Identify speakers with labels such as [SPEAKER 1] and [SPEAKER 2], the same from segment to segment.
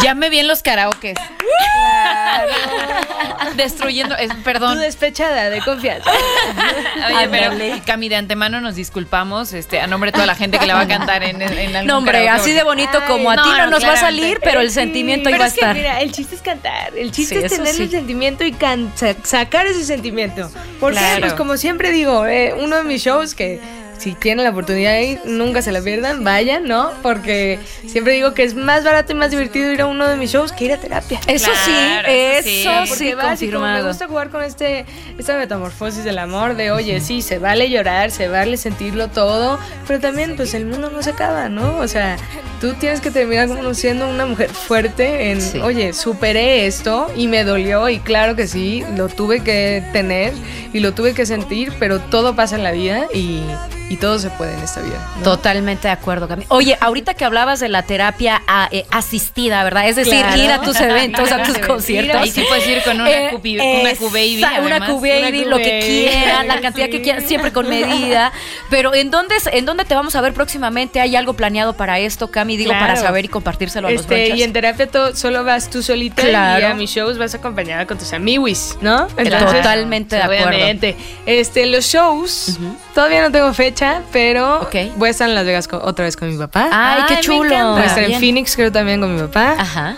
[SPEAKER 1] Llame bien los karaokes.
[SPEAKER 2] Claro.
[SPEAKER 1] Destruyendo, perdón.
[SPEAKER 2] Tú despechada de confianza.
[SPEAKER 1] Oye, pero Cami, de antemano nos disculpamos, a nombre de toda la gente que la va a cantar en algún
[SPEAKER 3] No, hombre,
[SPEAKER 1] karaoke,
[SPEAKER 3] así de bonito como a ti no nos va a salir, pero el sentimiento
[SPEAKER 2] pero
[SPEAKER 3] iba a
[SPEAKER 2] es que,
[SPEAKER 3] estar.
[SPEAKER 2] mira, el chiste es cantar, el chiste
[SPEAKER 3] Sí,
[SPEAKER 2] es
[SPEAKER 3] eso
[SPEAKER 2] tener
[SPEAKER 3] sí.
[SPEAKER 2] el sentimiento y sacar ese sentimiento. Porque,
[SPEAKER 1] Claro.
[SPEAKER 2] pues como siempre digo, uno de mis shows que si tienen la oportunidad de ir, nunca se la pierdan, vayan, ¿no? Porque siempre digo que es más barato y más divertido ir a uno de mis shows que ir a terapia.
[SPEAKER 3] Eso
[SPEAKER 1] Claro,
[SPEAKER 3] sí,
[SPEAKER 2] Porque
[SPEAKER 3] sí,
[SPEAKER 2] vas y como me
[SPEAKER 3] confirmado.
[SPEAKER 2] gusta jugar con esta metamorfosis del amor de, oye, sí, se vale llorar, se vale sentirlo todo, pero también, pues, el mundo no se acaba, ¿no? O sea, tú tienes que terminar como siendo una mujer fuerte en,
[SPEAKER 3] Sí.
[SPEAKER 2] oye, superé esto y me dolió y claro que sí, lo tuve que tener y lo tuve que sentir, pero todo pasa en la vida y todo se puede en esta vida, ¿no?
[SPEAKER 3] Totalmente de acuerdo, Cami. Oye, ahorita que hablabas de la terapia asistida, ¿verdad? Es decir,
[SPEAKER 2] Claro.
[SPEAKER 3] ir a tus eventos, a tus conciertos.
[SPEAKER 1] Ahí sí puedes ir con una Q-Baby,
[SPEAKER 3] Una
[SPEAKER 1] además.
[SPEAKER 3] Q-Baby, lo que
[SPEAKER 2] Q-Baby.
[SPEAKER 3] quieran, la cantidad que quieran, siempre con medida. Pero ¿en dónde te vamos a ver próximamente? ¿Hay algo planeado para esto, Cami? Digo,
[SPEAKER 2] Claro.
[SPEAKER 3] para saber y compartírselo a los brochas.
[SPEAKER 2] Y en terapia solo vas tú solita
[SPEAKER 3] Claro.
[SPEAKER 2] y a mis shows vas acompañada con tus amiguis, ¿no?
[SPEAKER 3] Totalmente de acuerdo.
[SPEAKER 2] Obviamente. Los shows, todavía no tengo fecha, pero
[SPEAKER 3] Ok.
[SPEAKER 2] voy a estar en Las Vegas otra vez con mi papá.
[SPEAKER 3] Ay, qué
[SPEAKER 1] me
[SPEAKER 3] chulo.
[SPEAKER 1] encanta.
[SPEAKER 2] Voy a estar en
[SPEAKER 3] Bien.
[SPEAKER 2] Phoenix, creo también con mi papá.
[SPEAKER 3] Ajá.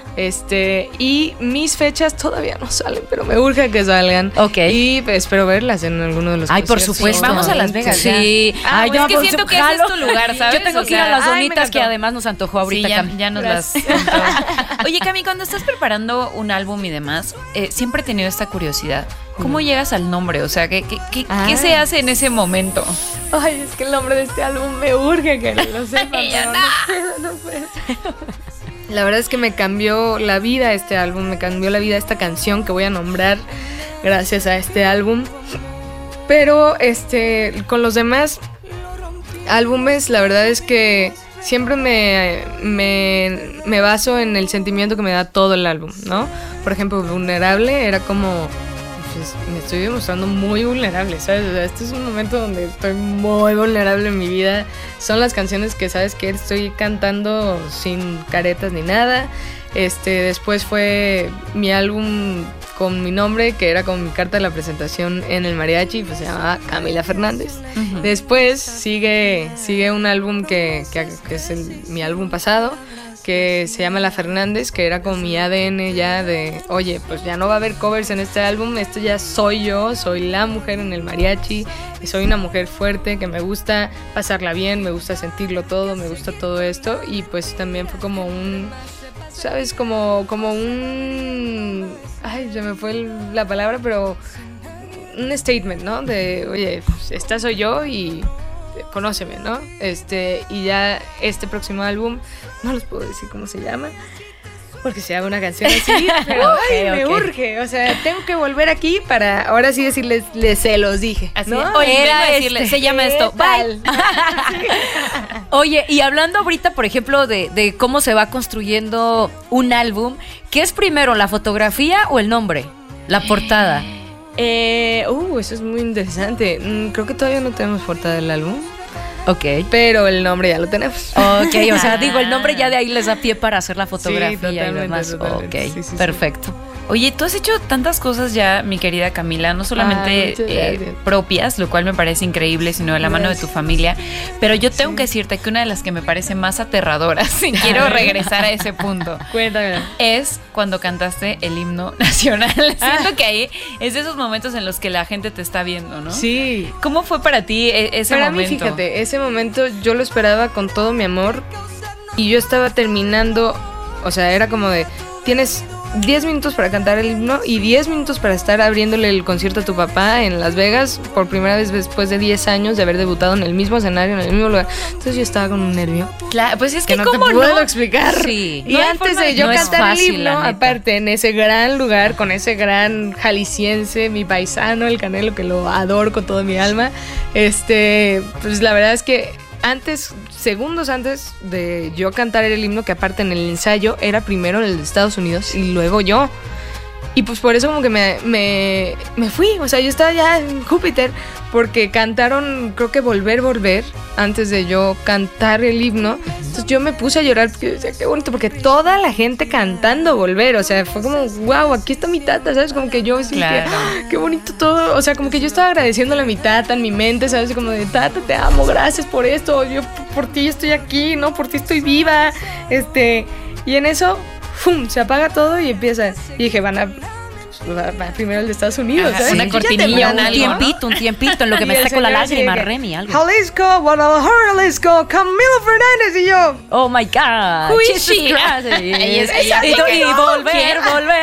[SPEAKER 2] Y mis fechas todavía no salen, pero me urge que salgan.
[SPEAKER 3] Ok.
[SPEAKER 2] Y pues, espero verlas en alguno de los
[SPEAKER 3] Ay, por
[SPEAKER 2] conciertos.
[SPEAKER 3] supuesto.
[SPEAKER 1] Vamos a Las Vegas,
[SPEAKER 3] Sí.
[SPEAKER 1] ya.
[SPEAKER 3] Ay,
[SPEAKER 1] Es
[SPEAKER 3] no,
[SPEAKER 1] que
[SPEAKER 3] pues,
[SPEAKER 1] siento que ese
[SPEAKER 3] jalo.
[SPEAKER 1] es tu lugar, ¿sabes?
[SPEAKER 3] Yo tengo
[SPEAKER 1] O
[SPEAKER 3] que ir a
[SPEAKER 1] sea,
[SPEAKER 3] las
[SPEAKER 2] ay, me
[SPEAKER 3] donitas
[SPEAKER 2] encantó.
[SPEAKER 3] que además nos antojó ahorita,
[SPEAKER 1] Sí,
[SPEAKER 3] Cami.
[SPEAKER 1] ya nos las contó. Oye, Cami, cuando estás preparando un álbum y demás, siempre he tenido esta curiosidad. ¿Cómo llegas al nombre? O sea, ¿qué se hace en ese momento?
[SPEAKER 2] Ay, es que el nombre de este álbum me urge que lo sepan, pero no puedo. La verdad es que me cambió la vida este álbum, me cambió la vida esta canción que voy a nombrar gracias a este álbum. Pero con los demás álbumes, la verdad es que siempre me baso en el sentimiento que me da todo el álbum, ¿no? Por ejemplo, Vulnerable era como... pues, me estoy demostrando muy vulnerable, ¿sabes? O sea, este es un momento donde estoy muy vulnerable en mi vida. Son las canciones que, ¿sabes qué? Estoy cantando sin caretas ni nada. Después fue mi álbum con mi nombre, que era con mi carta de la presentación en el mariachi, pues se llamaba Camila Fernández.
[SPEAKER 1] Ujú.
[SPEAKER 2] Después sigue un álbum que es mi álbum pasado, que se llama La Fernández, que era con mi ADN ya de, oye, pues ya no va a haber covers en este álbum, esto ya soy yo, soy la mujer en el mariachi, soy una mujer fuerte, que me gusta pasarla bien, me gusta sentirlo todo, me gusta todo esto, y pues también fue como un, ¿sabes? Como un, ay, se me fue la palabra, pero un statement, ¿no? De, oye, pues esta soy yo y conóceme, ¿no? Y ya este próximo álbum, no les puedo decir cómo se llama, porque se llama una canción así, pero ay, me urge, o sea, tengo que volver aquí para ahora sí decirles, se los dije,
[SPEAKER 1] Así
[SPEAKER 2] ¿no?
[SPEAKER 1] es. Oye, vengo a decirle, se llama esto.
[SPEAKER 2] ¿Qué
[SPEAKER 1] Bye.
[SPEAKER 2] tal?
[SPEAKER 3] Oye, y hablando ahorita, por ejemplo, de cómo se va construyendo un álbum, ¿qué es primero, la fotografía o el nombre? La portada.
[SPEAKER 2] Eso es muy interesante. Creo que todavía no tenemos portada del álbum,
[SPEAKER 3] Ok.
[SPEAKER 2] pero el nombre ya lo tenemos.
[SPEAKER 3] Ok, o sea, digo, el nombre ya de ahí les da pie para hacer la fotografía y
[SPEAKER 2] totalmente,
[SPEAKER 3] demás.
[SPEAKER 2] totalmente.
[SPEAKER 3] Ok,
[SPEAKER 2] Sí, sí,
[SPEAKER 3] perfecto.
[SPEAKER 1] Oye, tú has hecho tantas cosas ya, mi querida Camila, no solamente
[SPEAKER 2] muchas gracias.
[SPEAKER 1] propias, lo cual me parece increíble, sino de la mano de tu
[SPEAKER 2] Gracias.
[SPEAKER 1] familia. Pero yo tengo que decirte que una de las que me parece más aterradoras, y quiero regresar a ese punto,
[SPEAKER 2] Cuéntame.
[SPEAKER 1] es cuando cantaste el himno nacional. Siento que ahí es de esos momentos en los que la gente te está viendo, ¿no?
[SPEAKER 2] Sí.
[SPEAKER 1] ¿Cómo fue para ti ese
[SPEAKER 2] Para
[SPEAKER 1] momento?
[SPEAKER 2] mí, fíjate, ese momento yo lo esperaba con todo mi amor y yo estaba terminando, o sea, era como de, tienes 10 minutos para cantar el himno y 10 minutos para estar abriéndole el concierto a tu papá en Las Vegas por primera vez después de 10 años de haber debutado en el mismo escenario, en el mismo lugar. Entonces yo estaba con un nervio
[SPEAKER 1] Claro, pues es que
[SPEAKER 2] que no te
[SPEAKER 1] ¿cómo
[SPEAKER 2] puedo
[SPEAKER 1] no?
[SPEAKER 2] explicar.
[SPEAKER 3] Sí.
[SPEAKER 2] Y
[SPEAKER 1] No hay
[SPEAKER 2] antes
[SPEAKER 1] forma
[SPEAKER 2] de
[SPEAKER 1] de-
[SPEAKER 2] yo
[SPEAKER 3] no es
[SPEAKER 2] cantar
[SPEAKER 3] fácil,
[SPEAKER 2] el
[SPEAKER 3] la
[SPEAKER 2] himno,
[SPEAKER 3] neta.
[SPEAKER 2] aparte en ese gran lugar, con ese gran jalisciense, mi paisano, el Canelo, que lo adoro con todo mi alma, pues la verdad es que segundos antes de yo cantar el himno, que aparte en el ensayo era primero el de Estados Unidos y luego yo. Y pues por eso como que me fui, o sea, yo estaba ya en Júpiter porque cantaron, creo que Volver, antes de yo cantar el himno. Entonces yo me puse a llorar porque decía, qué bonito, porque toda la gente cantando Volver, o sea, fue como, wow, aquí está mi tata, ¿sabes? Como que yo sí,
[SPEAKER 1] claro.
[SPEAKER 2] qué bonito todo, o sea, como que yo estaba agradeciéndole a mi tata en mi mente, ¿sabes? Como de, tata, te amo, gracias por esto, yo por ti estoy aquí, ¿no? Por ti estoy viva, y en eso, ¡fum!, se apaga todo y empieza, y dije, va primero el de Estados Unidos, ¿sabes?
[SPEAKER 1] Una cortinilla,
[SPEAKER 3] un tiempito en lo que me seco la lágrima, Remy, algo.
[SPEAKER 2] Jalisco, Guadalajara, Jalisco, Camilo Fernández y yo.
[SPEAKER 3] Oh my God.
[SPEAKER 1] Who is
[SPEAKER 3] Jesus
[SPEAKER 1] she?
[SPEAKER 3] Christ.
[SPEAKER 1] Y
[SPEAKER 3] volver.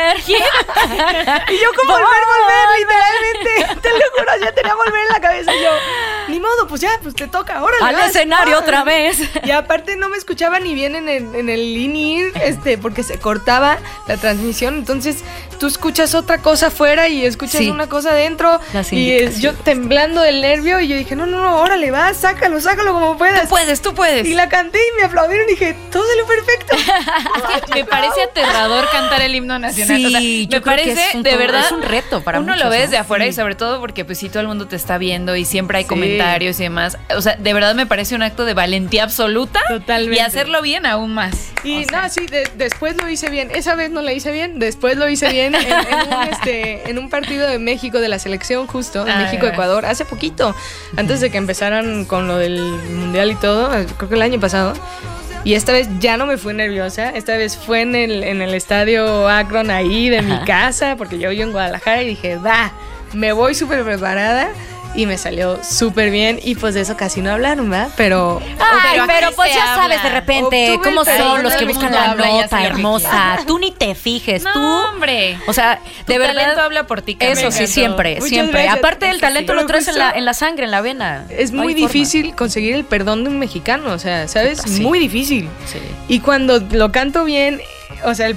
[SPEAKER 2] Y yo como volver, literalmente. Te lo juro, ya tenía volver en la cabeza. Y yo, ni modo, pues ya, pues te toca, órale.
[SPEAKER 3] Al escenario otra vez.
[SPEAKER 2] Y aparte no me escuchaba ni bien en el in-ear, porque se cortaba la transmisión. Entonces tú escuchas otra cosa afuera y escuchas una cosa adentro. Y yo temblando del nervio y yo dije, no, órale, va, sácalo como puedas.
[SPEAKER 1] Tú puedes.
[SPEAKER 2] Y la canté y me aplaudieron y dije, todo salió perfecto.
[SPEAKER 1] Me parece aterrador cantar el himno nacional.
[SPEAKER 3] Sí,
[SPEAKER 1] o sea, me parece, de verdad,
[SPEAKER 3] es un reto para
[SPEAKER 1] uno
[SPEAKER 3] muchos,
[SPEAKER 1] lo ve
[SPEAKER 3] ¿no?
[SPEAKER 1] desde afuera y sobre todo porque pues sí, todo el mundo te está viendo y siempre hay comentarios y demás. O sea, de verdad me parece un acto de valentía absoluta.
[SPEAKER 2] Totalmente.
[SPEAKER 1] Y hacerlo bien aún más.
[SPEAKER 2] Y después lo hice bien. Esa vez no la hice bien, después lo hice bien en un partido de México, de la selección justo, de México-Ecuador, hace poquito, antes de que empezaran con lo del mundial y todo, creo que el año pasado. Y esta vez ya no me fui nerviosa, esta vez fue en el estadio Akron ahí de mi casa, porque yo vivo en Guadalajara y dije, me voy súper preparada. Y me salió súper bien. Y pues de eso casi no hablaron, ¿verdad? Pero
[SPEAKER 3] pues ya sabes de repente
[SPEAKER 2] Obtuve
[SPEAKER 3] cómo son los que buscan la nota hermosa.
[SPEAKER 1] Tú
[SPEAKER 3] Tú ni te fijes,
[SPEAKER 1] no,
[SPEAKER 3] tú.
[SPEAKER 1] Hombre.
[SPEAKER 3] O sea,
[SPEAKER 1] Tu
[SPEAKER 3] de verdad.
[SPEAKER 1] talento habla por ti, Camila.
[SPEAKER 3] Eso sí, siempre.
[SPEAKER 2] Gracias.
[SPEAKER 3] Aparte del talento
[SPEAKER 2] Pero
[SPEAKER 3] lo traes
[SPEAKER 2] justo
[SPEAKER 3] en la sangre, en la vena.
[SPEAKER 2] es muy difícil conseguir el perdón de un mexicano, o sea, ¿sabes?
[SPEAKER 3] Sí.
[SPEAKER 2] Muy difícil.
[SPEAKER 3] Sí.
[SPEAKER 2] Y cuando lo canto bien, o sea,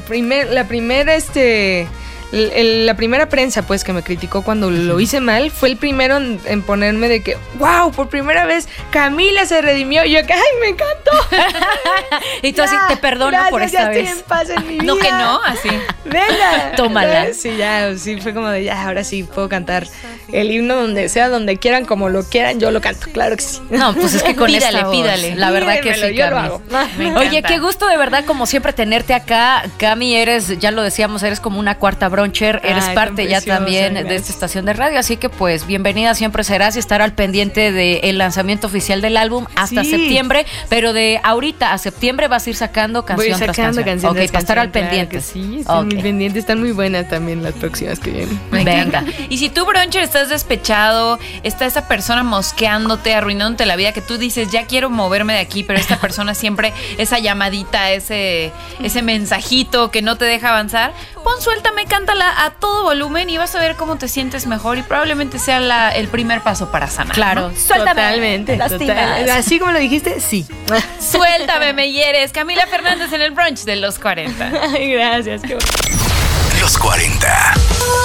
[SPEAKER 2] la primera prensa pues que me criticó cuando lo hice mal fue el primero en ponerme de que wow, por primera vez Camila se redimió. Y yo que ay, me encantó.
[SPEAKER 3] Y tú así, te perdono por esta vez.
[SPEAKER 2] Estoy en paz en mi vida.
[SPEAKER 1] No que no, así.
[SPEAKER 2] Venga.
[SPEAKER 3] Tómala.
[SPEAKER 2] Sí, fue como de ya, ahora sí puedo cantar el himno donde sea, donde quieran, como lo quieran, yo lo canto, claro que sí.
[SPEAKER 3] No, pues es que con esta voz,
[SPEAKER 1] pídale.
[SPEAKER 3] la verdad que sí,
[SPEAKER 2] yo lo
[SPEAKER 3] Cami.
[SPEAKER 2] hago.
[SPEAKER 1] Me
[SPEAKER 3] Oye,
[SPEAKER 1] encanta.
[SPEAKER 3] qué gusto de verdad, como siempre, tenerte acá. Cami, ya lo decíamos, eres como una cuarta broncher, eres
[SPEAKER 2] Ay,
[SPEAKER 3] parte
[SPEAKER 2] tan
[SPEAKER 3] ya
[SPEAKER 2] preciosa,
[SPEAKER 3] también de
[SPEAKER 2] gracias.
[SPEAKER 3] esta estación de radio, así que pues bienvenida siempre serás y estar al pendiente del lanzamiento oficial del álbum hasta
[SPEAKER 2] Sí.
[SPEAKER 3] septiembre, pero de ahorita a septiembre vas a ir sacando canción
[SPEAKER 2] Voy
[SPEAKER 3] tras
[SPEAKER 2] sacando
[SPEAKER 3] canción.
[SPEAKER 2] canción
[SPEAKER 3] Ok,
[SPEAKER 2] tras
[SPEAKER 3] para estar al
[SPEAKER 2] canción, claro
[SPEAKER 3] pendiente.
[SPEAKER 2] que sí, estoy muy pendiente, están muy buenas también las próximas que vienen.
[SPEAKER 3] Venga.
[SPEAKER 1] Y si tú, broncher, estás despechado, está esa persona mosqueándote, arruinándote la vida, que tú dices, ya quiero moverme de aquí, pero esta persona siempre, esa llamadita, ese mensajito que no te deja avanzar, pon Suéltame, cántala a todo volumen y vas a ver cómo te sientes mejor y probablemente sea el primer paso para sanar.
[SPEAKER 3] Claro,
[SPEAKER 1] ¿no?
[SPEAKER 3] suéltame.
[SPEAKER 2] Totalmente,
[SPEAKER 3] lastimas.
[SPEAKER 2] así como lo dijiste, sí.
[SPEAKER 1] Suéltame, me hieres. Camila Fernández en el brunch de los 40.
[SPEAKER 2] Ay, gracias, qué bueno.
[SPEAKER 4] Los 40.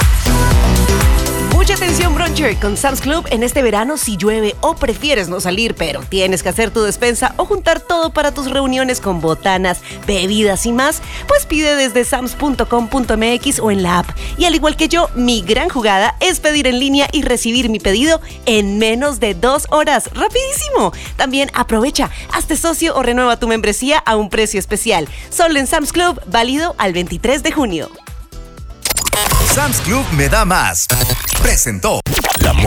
[SPEAKER 5] Mucha atención, bruncher. Con Sam's Club en este verano, si llueve o prefieres no salir, pero tienes que hacer tu despensa o juntar todo para tus reuniones con botanas, bebidas y más, pues pide desde sams.com.mx o en la app. Y al igual que yo, mi gran jugada es pedir en línea y recibir mi pedido en menos de 2 horas. ¡Rapidísimo! También aprovecha, hazte socio o renueva tu membresía a un precio especial. Solo en Sam's Club, válido al 23 de junio.
[SPEAKER 4] Sam's Club me da más. Presentó la